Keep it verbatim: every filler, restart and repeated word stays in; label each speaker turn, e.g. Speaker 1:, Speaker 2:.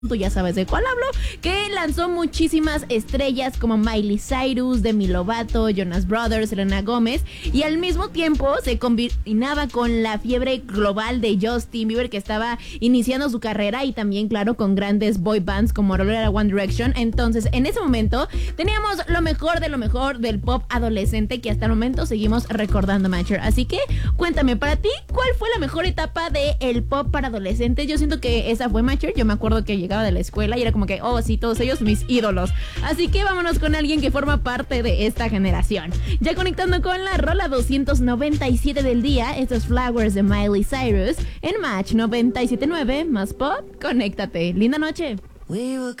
Speaker 1: tú ya sabes de cuál hablo, que lanzó muchísimas estrellas como Miley Cyrus, Demi Lovato, Jonas Brothers, Selena Gómez, y al mismo tiempo se combinaba con la fiebre global de Justin Bieber, que estaba iniciando su carrera, y también, claro, con grandes boy bands como era One Direction. Entonces, en ese momento teníamos lo mejor de lo mejor del pop adolescente, que hasta el momento seguimos recordando, Matcher. Así que cuéntame, para ti, ¿cuál fue la mejor etapa del pop para adolescentes? Yo siento que esa fue, Matcher. Yo me acuerdo que llegaba de la escuela y era como que, oh sí, todos ellos mis ídolos. Así que vámonos con alguien que forma parte de esta generación. Ya conectando con la rola doscientos noventa y siete del día, estos Flowers de Miley Cyrus en Match noventa y siete punto nueve, más pop, conéctate. Linda noche. We were